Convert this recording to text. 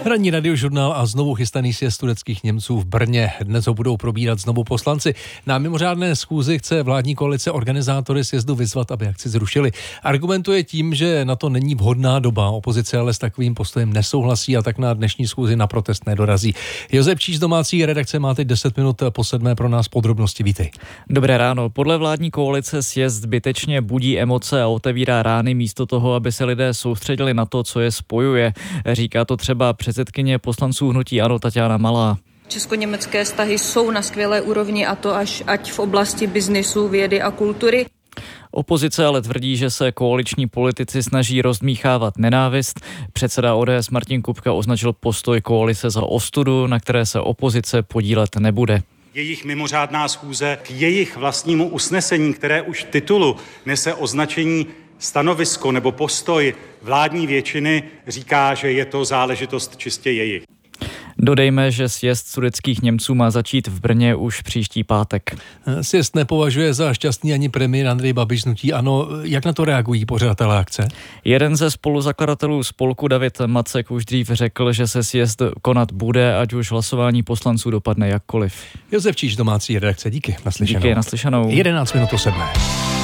Ranní radiožurnál a znovu chystaný sjezd tureckých Němců v Brně. Dnes ho budou probírat znovu poslanci. Na mimořádné schůzi chce vládní koalice organizátory sjezdu vyzvat, aby akci zrušili. Argumentuje tím, že na to není vhodná doba. Opozice ale s takovým postojem nesouhlasí a tak na dnešní schůzi na protest nedorazí. Josef Číš z domácí redakce má teď 10 minut po 7 pro nás podrobnosti. Vítej. Dobré ráno. Podle vládní koalice sjezd zbytečně budí emoce a otevírá rány místo toho, aby se lidé soustředili na to, co je spojuje. Říká to třeba předsedkyně poslanců hnutí ANO Taťána Malá. Česko-německé vztahy jsou na skvělé úrovni, a to ať v oblasti biznisu, vědy a kultury. Opozice ale tvrdí, že se koaliční politici snaží rozdmíchávat nenávist. Předseda ODS Martin Kupka označil postoj koalice za ostudu, na které se opozice podílet nebude. Jejich mimořádná schůze k jejich vlastnímu usnesení, které už v titulu nese označení stanovisko nebo postoj vládní většiny, říká, že je to záležitost čistě jejich. Dodejme, že sjezd sudetských Němců má začít v Brně už příští pátek. Sjezd nepovažuje za šťastný ani premiér Andrej Babiš z hnutí ANO. Jak na to reagují pořadatelé akce? Jeden ze spoluzakladatelů spolku David Macek už dřív řekl, že se sjezd konat bude, ať už hlasování poslanců dopadne jakkoliv. Josef Číš, domácí redakce. Díky. Naslyšenou. Díky, naslyšenou. 11 minut po 7.